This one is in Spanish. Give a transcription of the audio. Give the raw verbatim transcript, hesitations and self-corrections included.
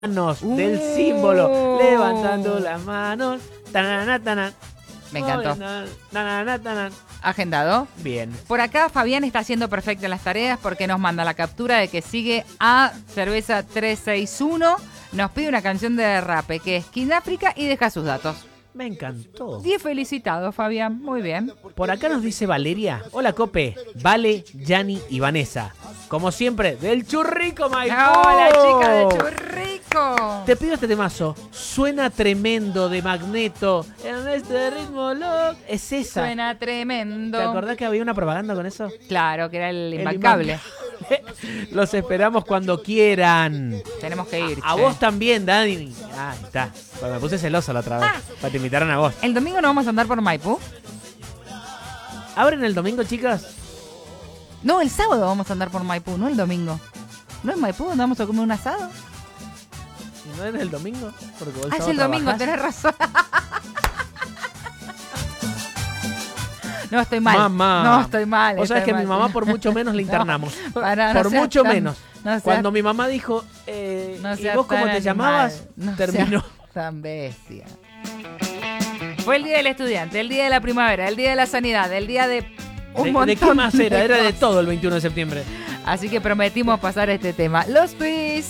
manos Uh. del símbolo, levantando las manos. Tanana, tanan. Me encantó. Tanana, tanan. Agendado. Bien. Por acá Fabián está haciendo perfecto en las tareas porque nos manda la captura de que sigue a Cerveza trescientos sesenta y uno. Nos pide una canción de Derrape que es King África y deja sus datos. Me encantó. diez felicitados, Fabián. Muy bien. Por acá nos dice Valeria. Hola, Cope. Vale, Yani y Vanessa. Como siempre, del Churrico, Maipú. Hola, chica de Churrico. Te pido este temazo. Suena tremendo de Magneto. En este ritmo loco. Es esa. Suena tremendo. ¿Te acordás que había una propaganda con eso? Claro, que era el El imbancable. Los esperamos cuando quieran. Tenemos que ir. A che. vos también, Dani. Ah, ahí está. Me puse celosa la otra vez. Ah. Para te invitaron a vos. El domingo no vamos a andar por Maipú. ¿Abren el domingo, chicas? No, el sábado vamos a andar por Maipú, no el domingo. ¿No es Maipú donde vamos a comer un asado? ¿Y no es el domingo? Porque vos Ah, es sábado el domingo, trabajás. tenés razón. No, estoy mal. Mamá. No, estoy mal. Vos sabés estoy que a mi mal. mamá por mucho menos le internamos. No, para, no por seas mucho tan- menos. no seas- Cuando mi mamá dijo, eh, no ¿y seas vos cómo tan te animal. llamabas? No Terminó. seas tan bestia. Fue el día del estudiante, el día de la primavera, el día de la sanidad, el día de un ¿De, montón de qué más era? Era de cosas. todo el veintiuno de septiembre. Así que prometimos pasar este tema. Los Twist.